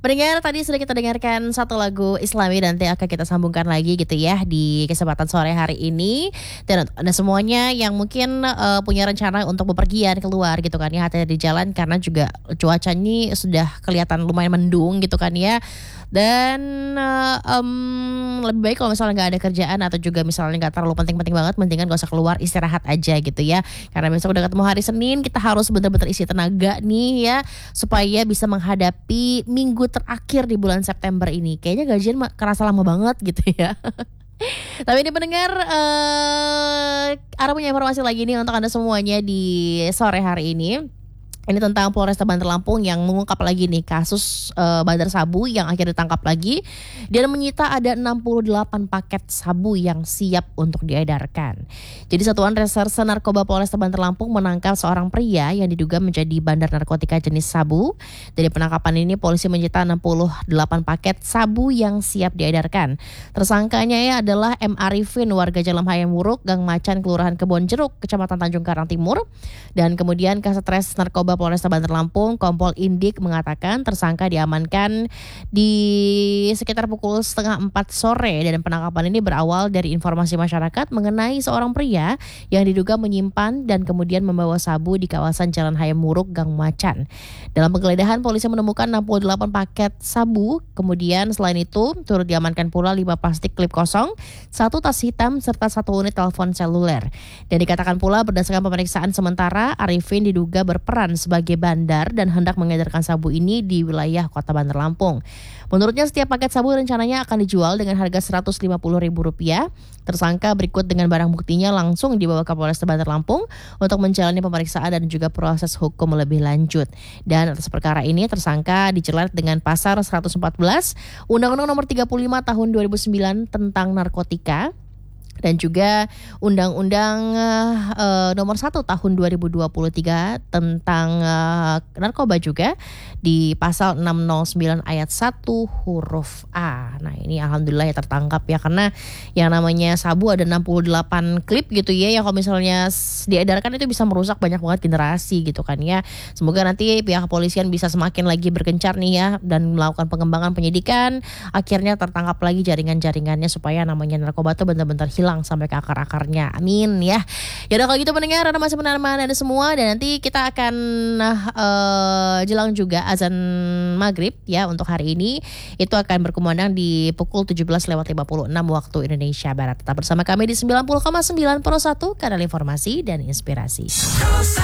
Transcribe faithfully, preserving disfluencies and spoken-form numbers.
Pendengar, tadi sudah kita dengarkan satu lagu Islami dan nanti akan kita sambungkan lagi gitu ya di kesempatan sore hari ini. Dan ada semuanya yang mungkin uh, punya rencana untuk bepergian keluar gitu kan ya, hati-hati di jalan karena juga cuacanya sudah kelihatan lumayan mendung gitu kan ya. Dan uh, um, lebih baik kalau misalnya nggak ada kerjaan atau juga misalnya nggak terlalu penting-penting banget, mendingan gak usah keluar, istirahat aja gitu ya. Karena besok udah ketemu hari Senin, kita harus benar-benar isi tenaga nih ya, supaya bisa menghadapi minggu terakhir di bulan September ini. Kayaknya gajian kerasa lama banget gitu ya. Tapi ini pendengar, uh, Ara punya informasi lagi nih untuk Anda semuanya di sore hari ini. Ini tentang Polresta Bandar Lampung yang mengungkap lagi nih kasus uh, bandar sabu yang akhirnya ditangkap lagi dan menyita ada enam puluh delapan paket sabu yang siap untuk diedarkan. Jadi Satuan Reserse Narkoba Polresta Bandar Lampung menangkap seorang pria yang diduga menjadi bandar narkotika jenis sabu. Dari penangkapan ini polisi menyita enam puluh delapan paket sabu yang siap diedarkan. Tersangkanya ya adalah M. Arifin, warga Jalan Hayam Wuruk, Gang Macan, Kelurahan Kebon Jeruk, Kecamatan Tanjung Karang Timur. Dan kemudian Kasetres Narkoba Polresta Bandar Lampung, Kompol Indik mengatakan tersangka diamankan di sekitar pukul setengah empat sore dan penangkapan ini berawal dari informasi masyarakat mengenai seorang pria yang diduga menyimpan dan kemudian membawa sabu di kawasan Jalan Hayam Wuruk, Gang Macan. Dalam penggeledahan polisi menemukan enam puluh delapan paket sabu, kemudian selain itu turut diamankan pula lima plastik klip kosong, satu tas hitam serta satu unit telepon seluler. Dan dikatakan pula berdasarkan pemeriksaan sementara Arifin diduga berperan sebagai bandar dan hendak mengedarkan sabu ini di wilayah Kota Bandar Lampung. Menurutnya setiap paket sabu rencananya akan dijual dengan harga seratus lima puluh ribu rupiah. Tersangka berikut dengan barang buktinya langsung dibawa ke Polresta Bandar Lampung untuk menjalani pemeriksaan dan juga proses hukum lebih lanjut. Dan atas perkara ini tersangka dijerat dengan pasal seratus empat belas Undang-Undang Nomor tiga puluh lima Tahun dua ribu sembilan tentang narkotika dan juga Undang-Undang uh, Nomor satu Tahun dua ribu dua puluh tiga tentang uh, narkoba juga di pasal enam nol sembilan ayat satu huruf A. Nah ini alhamdulillah ya tertangkap ya, karena yang namanya sabu ada enam puluh delapan klip gitu ya, yang kalau misalnya diedarkan itu bisa merusak banyak banget generasi gitu kan ya. Semoga nanti pihak kepolisian bisa semakin lagi bergencar nih ya dan melakukan pengembangan penyidikan, akhirnya tertangkap lagi jaringan-jaringannya supaya namanya narkoba itu benar-benar hilang sampai ke akar-akarnya. Amin ya. Ya udah kalau gitu pendengar, Anda masih menarik Anda semua dan nanti kita akan uh, jelang juga azan maghrib ya untuk hari ini. Itu akan berkumandang di pukul tujuh belas lewat lima puluh enam waktu Indonesia Barat. Tetap bersama kami di sembilan puluh koma sembilan Pro satu, kanal informasi dan inspirasi.